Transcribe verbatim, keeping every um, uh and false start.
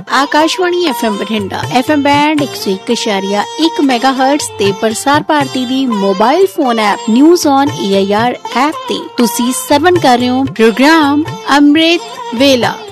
Akashvani F M Bathinda F M band एक सौ एक इशारिया एक मैगा हर्ट्ज ते प्रसार भारती दी mobile phone app news on A I R app ते तुसी सर्वन कर रहे हो प्रोग्राम अमृत वेला।